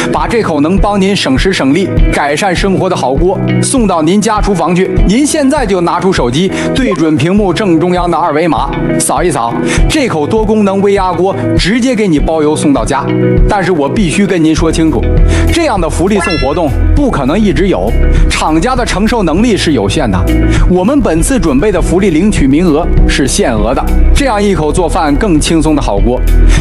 把这口能帮您省时省力、改善生活的好锅送到您家厨房去。您现在就拿出手机，对准屏幕正中央的二维码，扫一扫，这口多功能微压锅直接给你包邮送到家。但是我必须跟您说清楚，这样的福利送活动不可能一直有，厂家的承受能力是有限的。我们本次准备的福利领取名额是限额的，这样一口做饭更轻松的好锅，